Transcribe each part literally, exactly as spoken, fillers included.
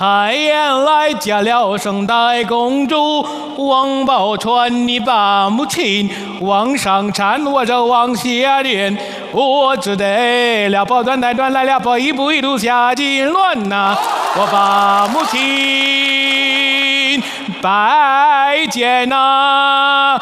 太原来嫁了圣代公主，王宝钏你把母亲，往上搀我这往下连，我只得了宝断带断来了宝一步一路下金銮呐，我把母亲拜见呐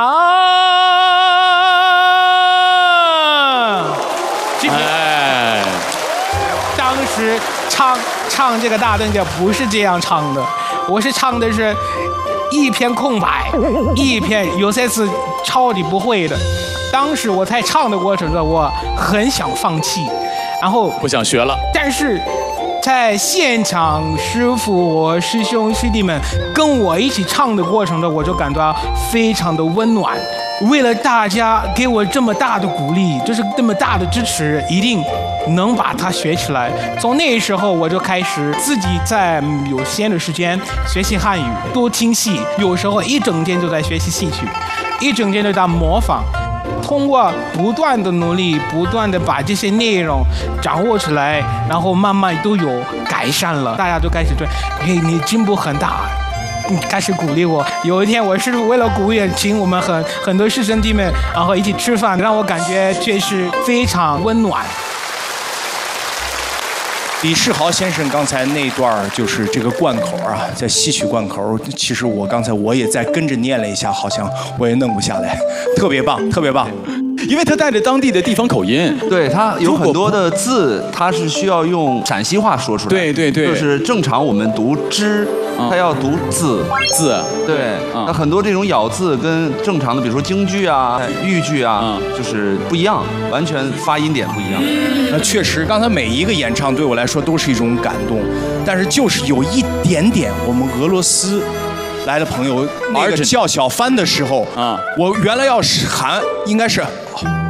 啊！哎，当时唱。唱这个大灯调不是这样唱的，我是唱的是一片空白，一片有些词超级不会的。当时我在唱的过程中，我很想放弃，然后不想学了。 但是在现场，师傅、我师兄师弟们跟我一起唱的过程中，我就感到非常的温暖。为了大家给我这么大的鼓励，就是这么大的支持，一定能把它学起来。从那时候我就开始自己在有闲的时间学习汉语，多听戏，有时候一整天就在学习戏曲，一整天都在模仿。通过不断的努力，不断的把这些内容掌握起来，然后慢慢都有改善了。大家就开始对，哎，你进步很大。开始鼓励我。有一天，我是为了鼓励，请我们很很多师兄弟们，然后一起吃饭，让我感觉确实非常温暖。 李世豪先生刚才那段就是这个贯口啊，在戏曲贯口，其实我刚才我也在跟着念了一下，好像我也弄不下来，特别棒，特别棒。 因为他带着当地的地方口音， 对他有很多的字，他是需要用陕西话说出来。 对对对， 就是正常我们读之，他要读字字。 对，那很多这种咬字跟正常的，比如说京剧啊、豫剧啊，就是不一样，完全发音点不一样。 那确实，刚才每一个演唱对我来说都是一种感动，但是就是有一点点我们俄罗斯来的朋友那个叫小帆的时候啊，我原来要是喊应该是。